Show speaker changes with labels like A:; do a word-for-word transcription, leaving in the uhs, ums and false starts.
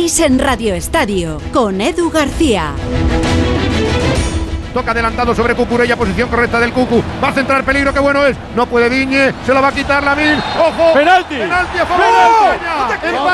A: Betis en Radio Estadio, con Edu García.
B: Toca adelantado sobre Cucurella, posición correcta del Cucu. Va a centrar, peligro, qué bueno es. No puede Diñe, se lo va a quitar Lamine. ¡Ojo!
C: ¡Penalti!
B: ¡Penalti a favor
C: ¡Penalti!
B: de España!